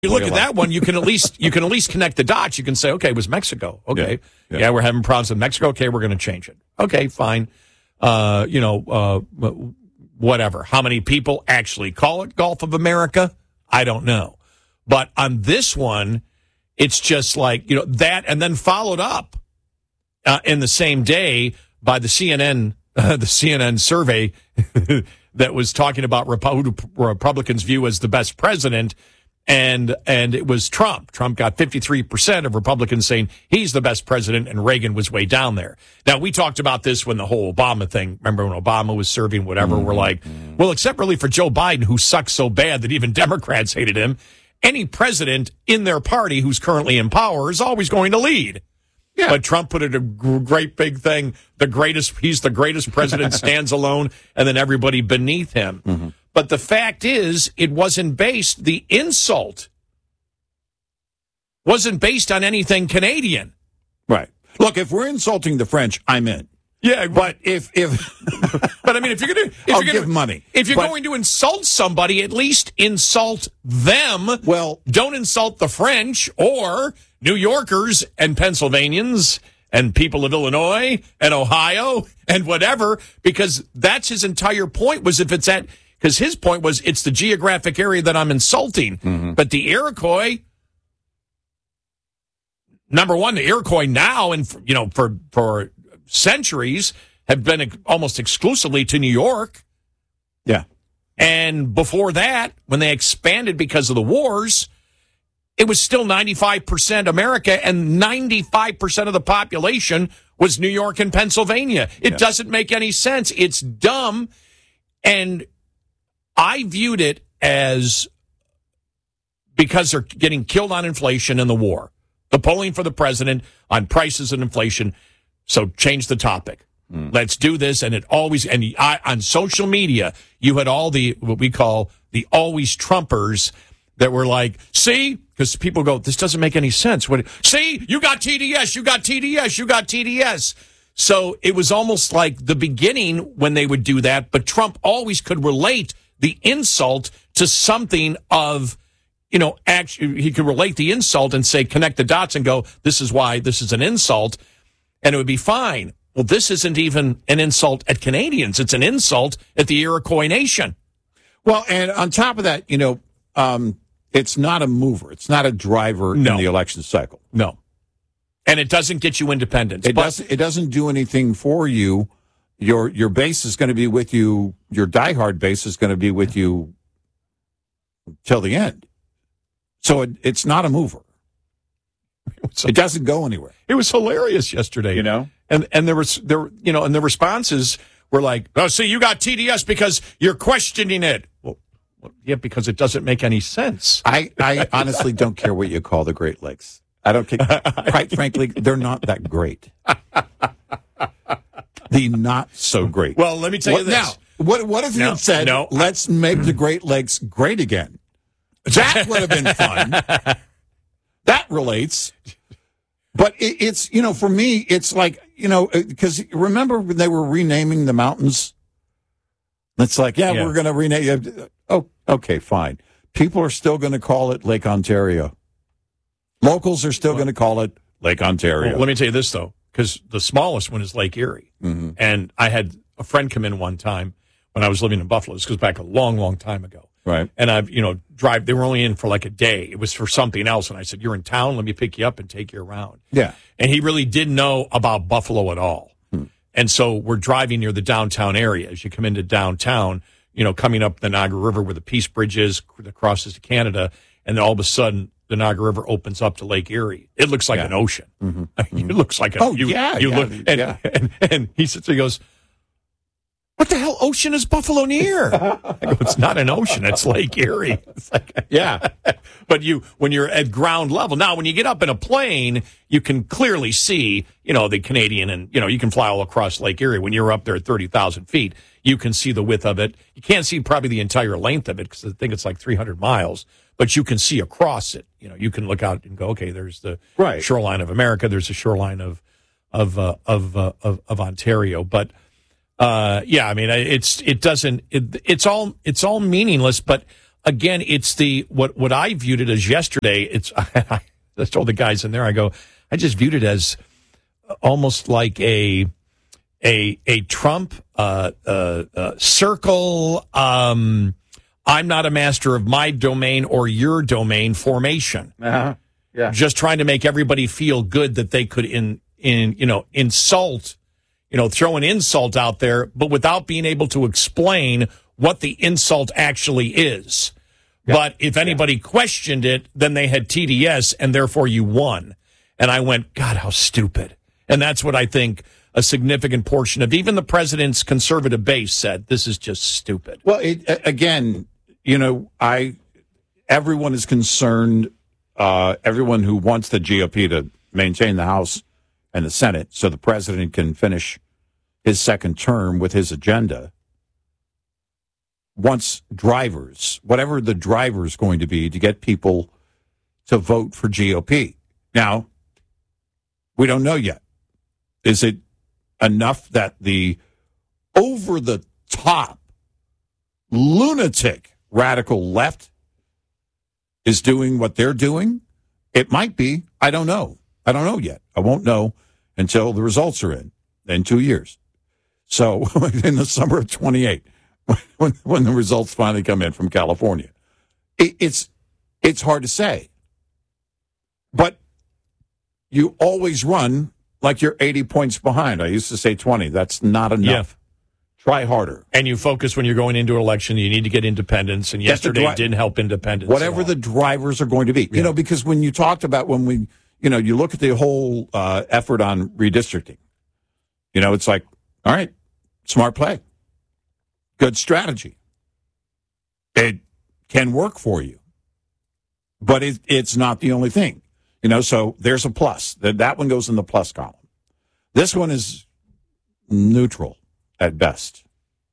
You look at that one, you can at least connect the dots. You can say, okay, it was Mexico. Okay. Yeah, we're having problems with Mexico. Okay, we're going to change it. Okay, fine. Whatever. How many people actually call it Gulf of America? I don't know. But on this one, it's just like, that, and then followed up in the same day by the CNN survey that was talking about Republicans' view as the best president. And it was Trump. Trump got 53% of Republicans saying he's the best president, and Reagan was way down there. Now, we talked about this when the whole Obama thing, remember when Obama was serving whatever, we're like, well, except really for Joe Biden, who sucks so bad that even Democrats hated him, any president in their party who's currently in power is always going to lead. Yeah. But Trump put it a great big thing, he's the greatest president, stands alone, and then everybody beneath him. Mm-hmm. But the fact is, the insult wasn't based on anything Canadian. Right. Look, if we're insulting the French, I'm in. Yeah, but if but I mean, if you're give money. If you're going to insult somebody, at least insult them. Well, don't insult the French or New Yorkers and Pennsylvanians and people of Illinois and Ohio and whatever, because that's his entire point. Because his point was, it's the geographic area that I'm insulting. Mm-hmm. But the Iroquois, number one, the Iroquois now and for centuries have been almost exclusively to New York. Yeah. And before that, when they expanded because of the wars, it was still 95% America, and 95% of the population was New York and Pennsylvania. It doesn't make any sense. It's dumb. And I viewed it as, because they're getting killed on inflation in the war, the polling for the president on prices and inflation. So change the topic. Let's do this. And on social media, you had all what we call the always Trumpers that were like, see, because people go, this doesn't make any sense. See, you got TDS, you got TDS, you got TDS. So it was almost like the beginning when they would do that, but Trump always could relate the insult to something of, actually, he could relate the insult and say, connect the dots and go, this is why this is an insult, and it would be fine. Well, this isn't even an insult at Canadians. It's an insult at the Iroquois Nation. Well, and on top of that, it's not a mover. It's not a driver in the election cycle. No. And it doesn't get you independence. It doesn't do anything for you. Your base is going to be with you. Your diehard base is going to be with you till the end. So it's not a mover. It doesn't go anywhere. It was hilarious yesterday, and the responses were like, "Oh, see, you got TDS because you're questioning it." Well, yeah, because it doesn't make any sense. I honestly don't care what you call the Great Lakes. I don't care. Quite frankly, they're not that great. The not so great. Well, let me tell you this. Now, what if you said, let's make the Great Lakes great again? That would have been fun. That relates. But it's, for me, it's like, because remember when they were renaming the mountains? It's like, we're going to rename. Oh, okay, fine. People are still going to call it Lake Ontario. Locals are still going to call it Lake Ontario. Well, let me tell you this, though, because the smallest one is Lake Erie. Mm-hmm. And I had a friend come in one time when I was living in Buffalo. This goes back a long, long time ago. Right. And I've, they were only in for like a day. It was for something else. And I said, you're in town. Let me pick you up and take you around. Yeah. And he really didn't know about Buffalo at all. And so we're driving near the downtown area. As you come into downtown, coming up the Niagara River where the Peace Bridge is that crosses to Canada. And then all of a sudden, the Niagara River opens up to Lake Erie. It looks like an ocean. Mm-hmm. I mean, it looks like and he sits there, he goes, what the hell ocean is Buffalo near? I go, it's not an ocean, it's Lake Erie. It's like, but when you're at ground level. Now, when you get up in a plane, you can clearly see, the Canadian, and, you can fly all across Lake Erie. When you're up there at 30,000 feet, you can see the width of it. You can't see probably the entire length of it because I think it's like 300 miles, but you can see across it. You can look out and go, okay, there's the shoreline of America. There's the shoreline of Ontario. But, I mean, it's all meaningless, but again, it's what I viewed it as yesterday. It's I just told the guys in there, I just viewed it as almost like a Trump circle. I'm not a master of my domain or your domain formation. Yeah. Just trying to make everybody feel good that they could insult, throw an insult out there, but without being able to explain what the insult actually is. Yeah. But if anybody questioned it, then they had TDS, and therefore you won. And I went, God, how stupid. And that's what I think a significant portion of even the president's conservative base said. This is just stupid. Well, everyone is concerned. Everyone who wants the GOP to maintain the House and the Senate so the president can finish his second term with his agenda wants drivers, whatever the driver is going to be, to get people to vote for GOP. Now, we don't know yet. Is it enough that the over-the-top lunatic radical left is doing what they're doing? It might be. I don't know. I don't know yet. I won't know until the results are in 2 years. So in the summer of 28, when the results finally come in from California, it's hard to say. But you always run like you're 80 points behind. I used to say 20. That's not enough. Yeah. Try harder. And you focus when you're going into an election. You need to get independence. And yesterday didn't help independence. Whatever the drivers are going to be. Yeah. Because when you talked about you look at the whole effort on redistricting, it's like, all right, smart play. Good strategy. It can work for you. But it's not the only thing. So there's a plus. That one goes in the plus column. This one is neutral at best.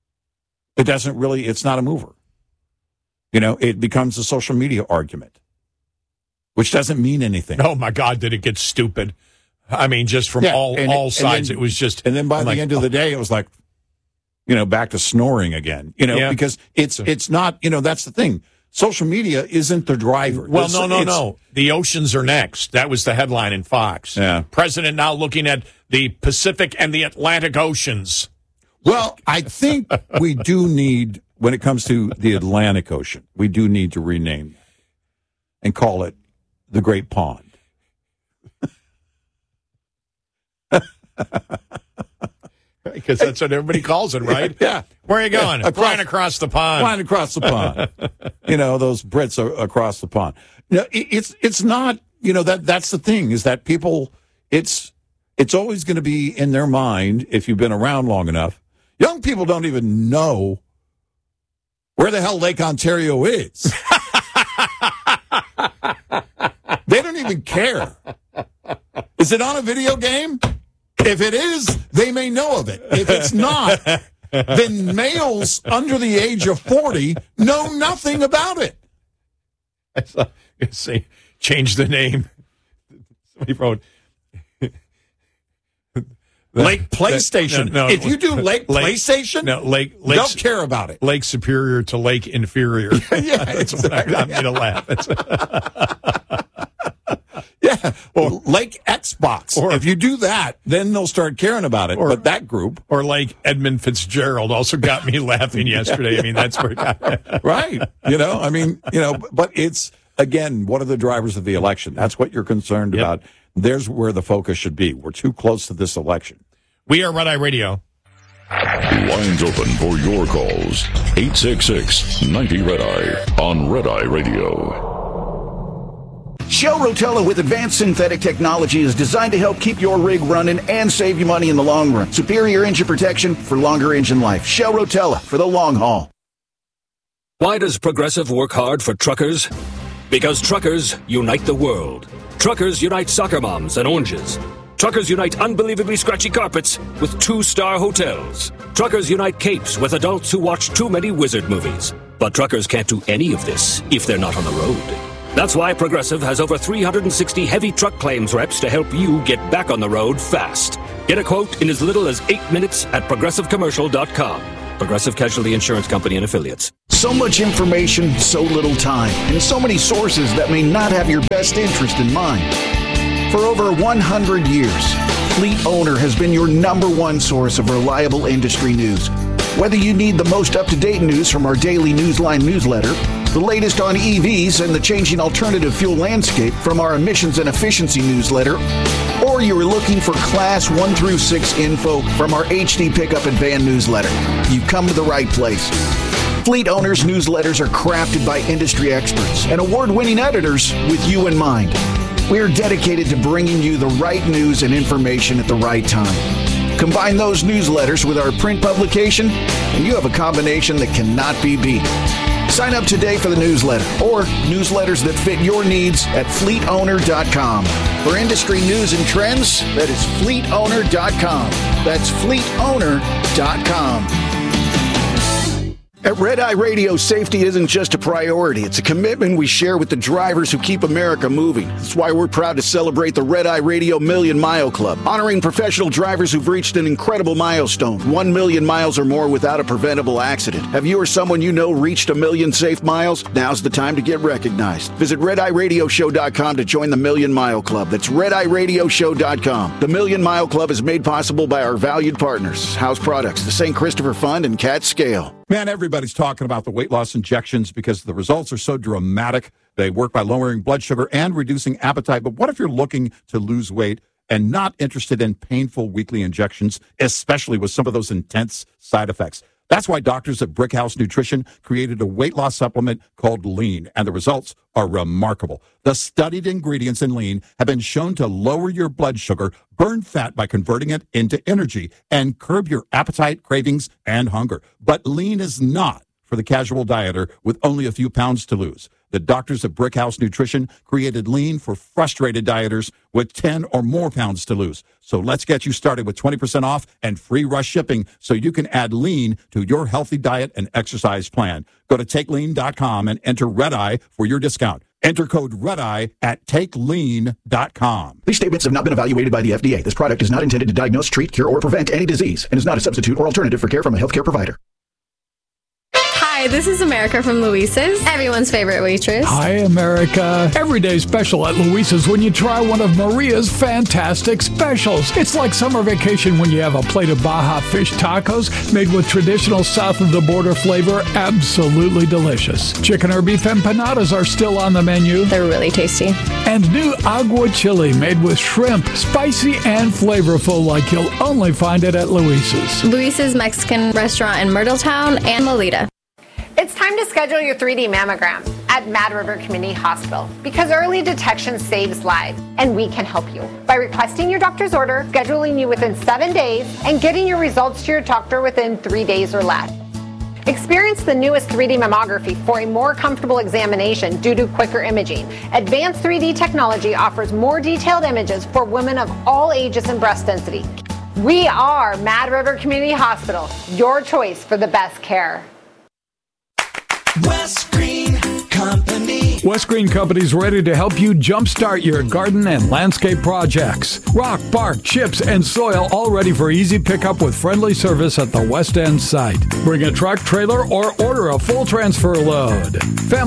It's not a mover. It becomes a social media argument, which doesn't mean anything. Oh, my God, did it get stupid. I mean, just from all sides, it was just... And then by the end of the day, it was like, back to snoring again, because it's not, that's the thing. Social media isn't the driver. Well, no. The oceans are next. That was the headline in Fox. Yeah. President now looking at the Pacific and the Atlantic Oceans. Well, I think we do need, when it comes to the Atlantic Ocean, we do need to rename it and call it the Great Pond. Because that's what everybody calls it, right? Yeah. Where are you going? Flying across the pond. Flying across the pond. Those Brits are across the pond. It's not, that's the thing, is that people, it's always going to be in their mind, if you've been around long enough. Young people don't even know where the hell Lake Ontario is. They don't even care. Is it on a video game? If it is, they may know of it. If it's not, then males under the age of 40 know nothing about it. I saw you say change the name. Somebody wrote Lake PlayStation. No, if you do Lake PlayStation, Lake don't care about it. Lake Superior to Lake Inferior. Yeah, that's exactly. What I'm going to laugh. Yeah, or Lake Xbox. Or if you do that, then they'll start caring about it. But that group, or like Edmund Fitzgerald, also got me laughing yesterday. Yeah. I mean, that's where it got right. But it's again, what are the drivers of the election? That's what you're concerned about. There's where the focus should be. We're too close to this election. We are Red Eye Radio. Lines open for your calls. 866-90-RED-EYE on Red Eye Radio. Shell Rotella with advanced synthetic technology is designed to help keep your rig running and save you money in the long run. Superior engine protection for longer engine life. Shell Rotella for the long haul. Why does Progressive work hard for truckers? Because truckers unite the world. Truckers unite soccer moms and oranges. Truckers unite unbelievably scratchy carpets with 2-star hotels. Truckers unite capes with adults who watch too many wizard movies. But truckers can't do any of this if they're not on the road. That's why Progressive has over 360 heavy truck claims reps to help you get back on the road fast. Get a quote in as little as 8 minutes at ProgressiveCommercial.com. Progressive Casualty Insurance Company and Affiliates. So much information, so little time, and so many sources that may not have your best interest in mind. For over 100 years, Fleet Owner has been your number one source of reliable industry news. Whether you need the most up-to-date news from our daily Newsline newsletter, the latest on EVs and the changing alternative fuel landscape from our emissions and efficiency newsletter, or you're looking for Class 1 through 6 info from our HD Pickup and Van newsletter, you've come to the right place. Fleet Owners newsletters are crafted by industry experts and award-winning editors with you in mind. We are dedicated to bringing you the right news and information at the right time. Combine those newsletters with our print publication, and you have a combination that cannot be beat. Sign up today for the newsletter or newsletters that fit your needs at fleetowner.com. For industry news and trends, that is fleetowner.com. That's fleetowner.com. At Red Eye Radio, safety isn't just a priority. It's a commitment we share with the drivers who keep America moving. That's why we're proud to celebrate the Red Eye Radio Million Mile Club, honoring professional drivers who've reached an incredible milestone, 1 million miles or more without a preventable accident. Have you or someone you know reached 1 million safe miles? Now's the time to get recognized. Visit RedEyeRadioShow.com to join the Million Mile Club. That's RedEyeRadioShow.com. The Million Mile Club is made possible by our valued partners, House Products, the St. Christopher Fund, and Cat Scale. Man, everybody's talking about the weight loss injections because the results are so dramatic. They work by lowering blood sugar and reducing appetite. But what if you're looking to lose weight and not interested in painful weekly injections, especially with some of those intense side effects? That's why doctors at Brickhouse Nutrition created a weight loss supplement called Lean, and the results are remarkable. The studied ingredients in Lean have been shown to lower your blood sugar, burn fat by converting it into energy, and curb your appetite, cravings, and hunger. But Lean is not for the casual dieter with only a few pounds to lose. The doctors at Brickhouse Nutrition created Lean for frustrated dieters with 10 or more pounds to lose. So let's get you started with 20% off and free rush shipping so you can add Lean to your healthy diet and exercise plan. Go to TakeLean.com and enter RedEye for your discount. Enter code RedEye at TakeLean.com. These statements have not been evaluated by the FDA. This product is not intended to diagnose, treat, cure, or prevent any disease and is not a substitute or alternative for care from a healthcare provider. Hi, this is America from Luisa's, everyone's favorite waitress. Hi, America. Everyday special at Luisa's when you try one of Maria's fantastic specials. It's like summer vacation when you have a plate of Baja fish tacos made with traditional south-of-the-border flavor. Absolutely delicious. Chicken or beef empanadas are still on the menu. They're really tasty. And new agua chili made with shrimp, spicy and flavorful like you'll only find it at Luisa's. Luisa's Mexican restaurant in Myrtletown and Lolita. It's time to schedule your 3D mammogram at Mad River Community Hospital because early detection saves lives, and we can help you by requesting your doctor's order, scheduling you within 7 days, and getting your results to your doctor within 3 days or less. Experience the newest 3D mammography for a more comfortable examination due to quicker imaging. Advanced 3D technology offers more detailed images for women of all ages and breast density. We are Mad River Community Hospital, your choice for the best care. West Green Company. West Green Company's ready to help you jumpstart your garden and landscape projects. Rock, bark, chips, and soil all ready for easy pickup with friendly service at the West End site. Bring a truck, trailer, or order a full transfer load.